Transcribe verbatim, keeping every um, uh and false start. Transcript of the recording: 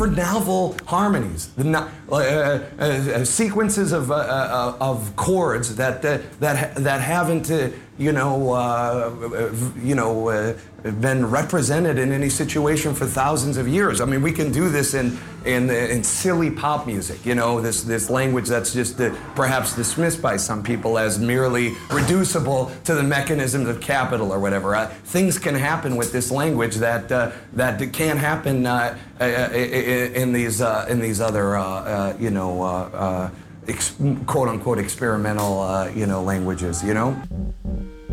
for novel harmonies, the no, uh, uh, uh, sequences of uh, uh, of chords that uh, that that haven't uh, you know uh, you know uh, been represented in any situation for thousands of years. I mean, we can do this in in in silly pop music. You know, this this language that's just uh, perhaps dismissed by some people as merely reducible to the mechanisms of capital or whatever. Uh, things can happen with this language that uh, that can't happen uh, uh, in these uh, in these other uh, uh, you know uh, uh, ex- quote unquote experimental uh, you know languages. You know.